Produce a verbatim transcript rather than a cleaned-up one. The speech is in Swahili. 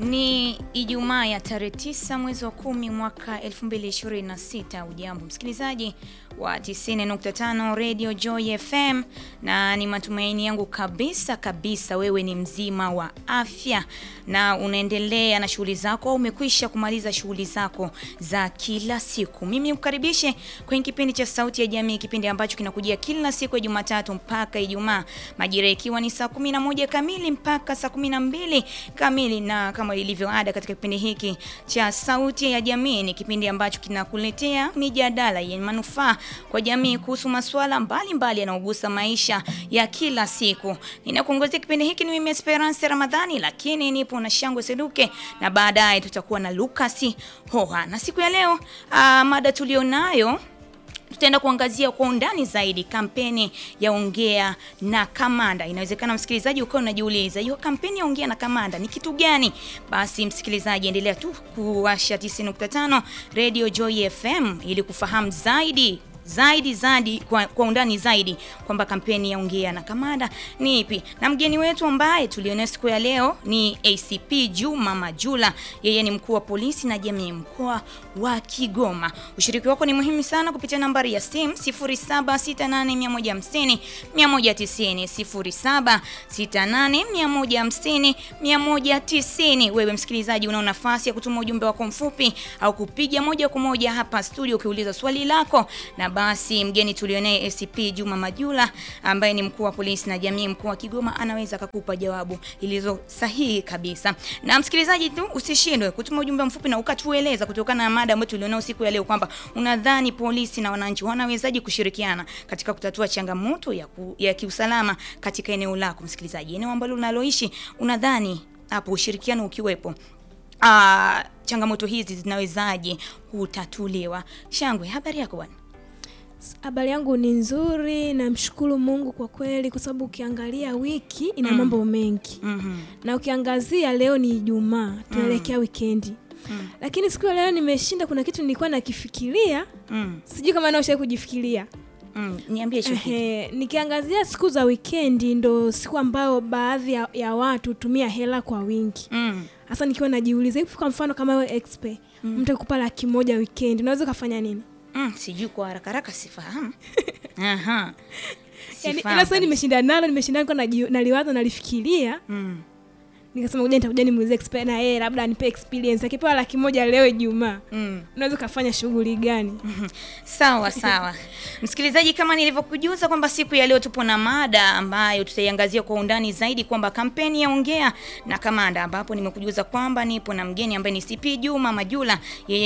Ni Ijumaa ya tarehe tisa mwezi wa kumi mwaka elfu mbili ishirini na sita. Ujambo msikilizaji wa tisini nukta tano Radio Joy F M, na ni matumaini yangu kabisa kabisa wewe ni mzima wa afya na unaendelea na shughuli zako au umekwisha kumaliza shughuli zako za kila siku. Mimi nikukaribishe kwenye kipindi cha Sauti ya Jamii, kipindi ambacho kinakujia kila siku ya Jumatatu mpaka Ijumaa, majira ikiwa ni saa kumi na moja kamili mpaka saa kumi na mbili kamili. Na kama ilivyo ada katika kipindi hiki cha Sauti ya Jamii, ni kipindi ambacho kinakuletea mijadala yenye manufaa kwa jamii kuhusu masuala mbalimbali yanayogusa maisha ya kila siku. Ninakuongozea kipindi hiki ni mimi Esperance Ramadhani, lakini nipo na Shangwe Seduke, na baadaye tutakuwa na Lucas Hoha. Na siku ya leo uh, mada tulionayo tutaenda kuangazia kwa undani zaidi kampeni ya Ongea na Kamanda. Inawezekana msikilizaji uko unajiuliza, hiyo kampeni ya Ongea na Kamanda ni kitu gani? Basi msikilizaji, endelea tu kuwasha tisini nukta tano Radio Joy F M ili kufahamu zaidi zaidi zaidi kwa, kwa undani zaidi kwamba kampeni ya Ongea na Kamanda ni ipi. Na mgeni wetu ambaye tuliona siku ya leo ni A C P Juma Majula. Yeye ni mkuu wa polisi na jamii mkoa wa Kigoma. Ushiriki wako ni muhimu sana kupitia nambari ya simu sifuri saba sita nane mia moja hamsini mia moja tisini sifuri saba sita nane mia moja hamsini mia moja tisini. Wewe msikilizaji una nafasi ya kutuma ujumbe wako mfupi au kupiga moja kwa moja hapa studio ukiuliza swali lako, na basi mgeni tulionaye A C P Juma Majula ambaye ni mkuu wa polisi na jamii mkoa wa Kigoma anaweza kukupa jawabu ilizo sahihi kabisa. Na msikilizaji tu usishindwe kutuma ujumbe mfupi na ukatueleza kutokana na mada ambayo tulionao siku ya leo kwamba unadhani polisi na wananchi wanawezaje kushirikiana katika kutatua changamoto ya, ku, ya kiusalama katika eneo lako. Msikilizaji, eneo ambalo unaloishi, unadhani hapo ushirikiano ukiwepo ah changamoto hizi zinawezaje kutatuliwa? Shangwe, habari yako bwana? Habari yangu ni nzuri, namshukuru Mungu kwa kweli, kwa sababu ukiangalia wiki ina mambo mm. mengi. Mm-hmm. Na ukiangazia leo ni Ijumaa, tunaelekea mm. weekendi. Mm. Lakini siku ya leo nimeshinda, kuna kitu nilikuwa nakifikiria. Mm. Sijui kama nao ushawahi kujifikiria. Mm, niambie hicho kitu. Eh, nikiangazia siku za weekendi ndo siku ambayo baadhi ya, ya watu hutumia hela kwa wingi. Mm. Hasa nikiwa najiuliza, hivi kwa mfano kama wewe expert, mm. mtu akupa laki moja weekendi, unaweza kufanya nini? Mm, sijui kwa haraka haraka sifahamu. Aha. Yaani ila sasa nimeshinda nalo, nimeshinda kwa naliwaza nalifikiria. Mm. Nikasema ngoja nitakuja nimuulize expert na yeye labda anipe experience. Akipewa laki moja leo Ijumaa, mm. unaweza kufanya shughuli gani? Mm-hmm. Sawa sawa. Msikilizaji, kama nilivyokujuza kwamba siku ya leo tupo na mada ambayo tutaiangazia kwa undani zaidi kwamba kampeni ya Ongea na Kamanda, ambapo nimekujuza kwamba nipo na mgeni ambaye ni C P Juma Majula. Yeye